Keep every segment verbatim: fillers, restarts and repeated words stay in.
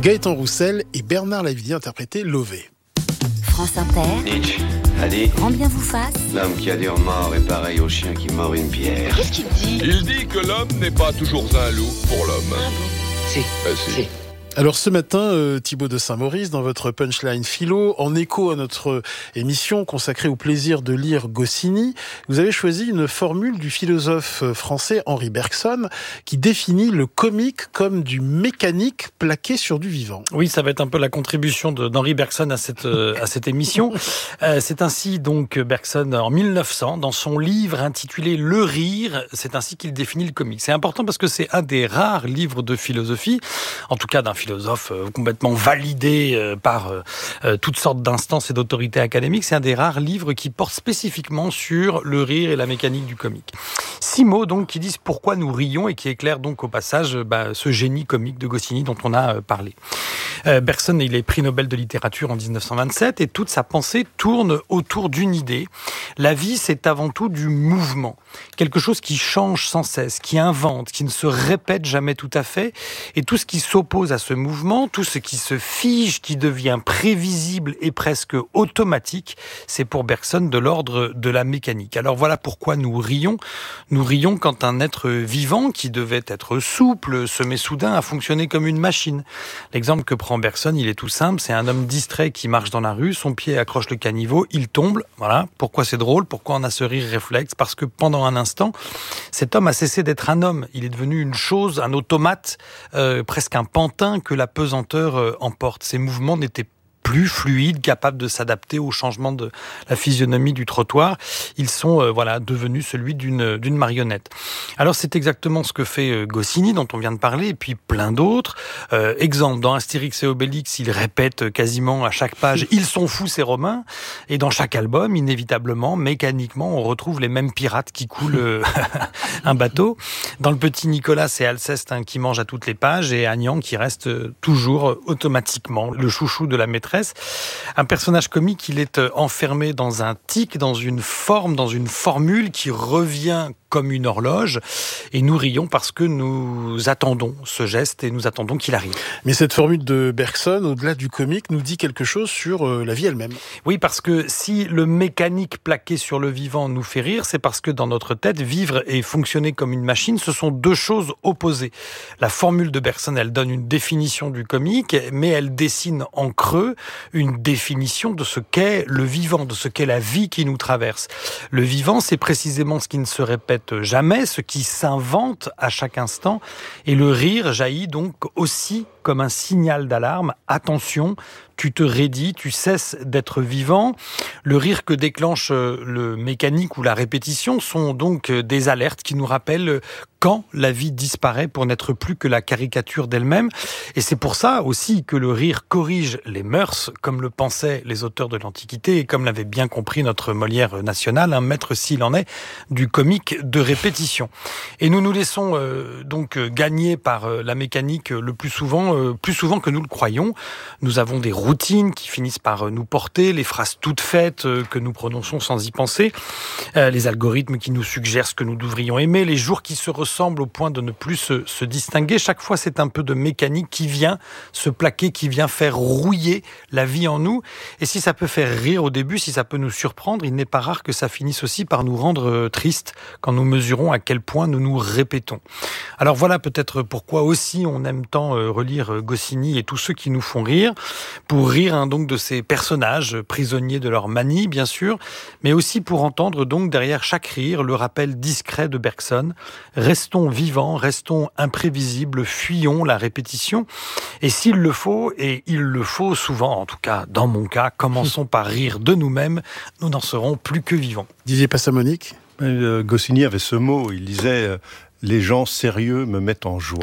Gaëtan Roussel et Bernard Lavilliers interprétaient Lové. France Inter. Nietzsche a dit Grand bien vous fasse. l'homme qui a dit aux morts est pareil au chien qui mord une pierre. Qu'est-ce qu'il dit? Il dit que l'homme n'est pas toujours un loup pour l'homme. Ah bon? Si. Ben, si. Si. Alors ce matin, euh, Thibaut de Saint-Maurice, dans votre punchline philo, en écho à notre émission consacrée au plaisir de lire Goscinny, vous avez choisi une formule du philosophe français Henri Bergson qui définit le comique comme du mécanique plaqué sur du vivant. Oui, ça va être un peu la contribution de, d'Henri Bergson à cette, euh, à cette émission. Euh, c'est ainsi donc Bergson, en mille neuf cents, dans son livre intitulé Le Rire, c'est ainsi qu'il définit le comique. C'est important parce que c'est un des rares livres de philosophie, en tout cas d'un philosophe complètement validé par toutes sortes d'instances et d'autorités académiques. C'est un des rares livres qui porte spécifiquement sur le rire et la mécanique du comique. Six mots donc qui disent pourquoi nous rions et qui éclairent donc au passage bah, ce génie comique de Goscinny dont on a parlé. Euh, Bergson, il est prix Nobel de littérature en dix-neuf cent vingt-sept et toute sa pensée tourne autour d'une idée. La vie, c'est avant tout du mouvement. Quelque chose qui change sans cesse, qui invente, qui ne se répète jamais tout à fait. Et tout ce qui s'oppose à ce mouvement, tout ce qui se fige, qui devient prévisible et presque automatique, c'est pour Bergson de l'ordre de la mécanique. Alors voilà pourquoi nous rions. Nous rions quand un être vivant, qui devait être souple, se met soudain à fonctionner comme une machine. L'exemple que prend Bergson, il est tout simple, c'est un homme distrait qui marche dans la rue, son pied accroche le caniveau, il tombe, voilà. Pourquoi c'est drôle? Pourquoi on a ce rire réflexe? Parce que pendant un instant, cet homme a cessé d'être un homme. Il est devenu une chose, un automate, euh, presque un pantin que la pesanteur euh, emporte. Ses mouvements n'étaient plus fluides, capables de s'adapter au changement de la physionomie du trottoir. Ils sont euh, voilà devenus celui d'une d'une marionnette. Alors c'est exactement ce que fait euh, Goscinny dont on vient de parler et puis plein d'autres. Euh, exemple, dans Astérix et Obélix, il répète quasiment à chaque page ils sont fous ces Romains, et dans chaque album, inévitablement, mécaniquement, on retrouve les mêmes pirates qui coulent euh, un bateau. Dans Le Petit Nicolas, c'est Alceste hein, qui mange à toutes les pages et Agnan qui reste euh, toujours euh, automatiquement le chouchou de la maîtresse. Un personnage comique, il est enfermé dans un tic, dans une forme, dans une formule qui revient comme une horloge. Et nous rions parce que nous attendons ce geste et nous attendons qu'il arrive. Mais cette formule de Bergson, au-delà du comique, nous dit quelque chose sur la vie elle-même. Oui, parce que si le mécanique plaqué sur le vivant nous fait rire, c'est parce que dans notre tête, vivre et fonctionner comme une machine, ce sont deux choses opposées. La formule de Bergson, elle donne une définition du comique, mais elle dessine en creux une définition de ce qu'est le vivant, de ce qu'est la vie qui nous traverse. Le vivant, c'est précisément ce qui ne se répète jamais, ce qui s'invente à chaque instant. Et le rire jaillit donc aussi comme un signal d'alarme. Attention, tu te raidis, tu cesses d'être vivant. Le rire que déclenche le mécanique ou la répétition sont donc des alertes qui nous rappellent quand la vie disparaît pour n'être plus que la caricature d'elle-même. Et c'est pour ça aussi que le rire corrige les mœurs, comme le pensaient les auteurs de l'Antiquité et comme l'avait bien compris notre Molière national, un maître s'il en est, du comique de répétition. Et nous nous laissons euh, donc gagner par euh, la mécanique le plus souvent, euh, plus souvent que nous le croyons. Nous avons des routines qui finissent par nous porter, les phrases toutes faites euh, que nous prononçons sans y penser, euh, les algorithmes qui nous suggèrent ce que nous devrions aimer, les jours qui se ressemblent au point de ne plus se, se distinguer. Chaque fois, c'est un peu de mécanique qui vient se plaquer, qui vient faire rouiller la vie en nous. Et si ça peut faire rire au début, si ça peut nous surprendre, il n'est pas rare que ça finisse aussi par nous rendre tristes quand nous mesurons à quel point nous nous répétons. Alors voilà peut-être pourquoi aussi on aime tant relire Goscinny et tous ceux qui nous font rire, pour rire hein, donc de ces personnages prisonniers de leur manie, bien sûr, mais aussi pour entendre donc derrière chaque rire le rappel discret de Bergson. Restons vivants, restons imprévisibles, fuyons la répétition. Et s'il le faut, et il le faut souvent, en tout cas dans mon cas, commençons par rire de nous-mêmes, nous n'en serons plus que vivants. Didier Passamonique. euh, Goscinny avait ce mot, il disait euh, « Les gens sérieux me mettent en joie ».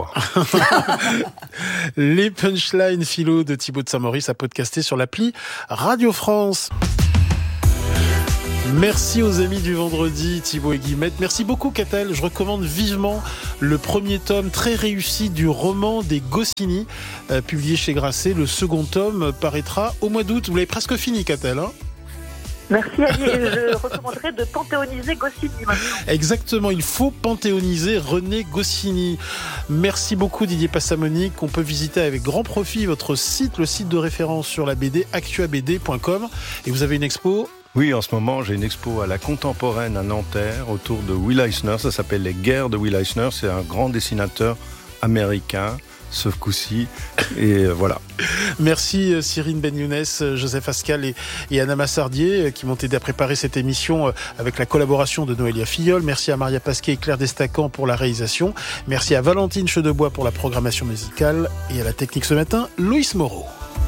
Les punchlines philo de Thibaut de Saint-Maurice à podcaster sur l'appli Radio France. Merci aux amis du vendredi, Thibaut et Guillemette. Merci beaucoup, Catel. Je recommande vivement le premier tome très réussi du roman des Goscinny, euh, publié chez Grasset. Le second tome paraîtra au mois d'août. Vous l'avez presque fini, Catel, hein ? Merci Ali, et je recommanderais de panthéoniser Goscinny maintenant. Exactement, il faut panthéoniser René Goscinny. Merci beaucoup Didier Passamonique. On peut visiter avec grand profit votre site, le site de référence sur la B D, actua b d point com. Et vous avez une expo ? Oui, en ce moment, j'ai une expo à la Contemporaine à Nanterre autour de Will Eisner. Ça s'appelle Les Guerres de Will Eisner. C'est un grand dessinateur américain, ce coup-ci. Et voilà. Merci Cyrine Ben-Younes, Joseph Ascal et, et Anna Massardier qui m'ont aidé à préparer cette émission avec la collaboration de Noélia Filleul. Merci à Maria Pasquet et Claire Destacan pour la réalisation. Merci à Valentine Chedebois pour la programmation musicale et à la technique ce matin, Loïs Moreau.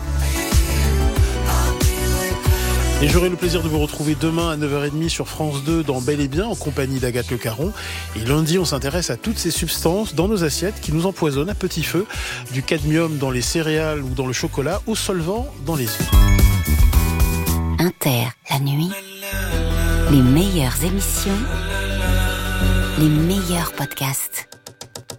Et j'aurai le plaisir de vous retrouver demain à neuf heures trente sur France deux dans Bel et Bien en compagnie d'Agathe Le Caron. Et lundi, on s'intéresse à toutes ces substances dans nos assiettes qui nous empoisonnent à petit feu, du cadmium dans les céréales ou dans le chocolat, au solvant dans les œufs. Inter, la nuit, les meilleures émissions, les meilleurs podcasts.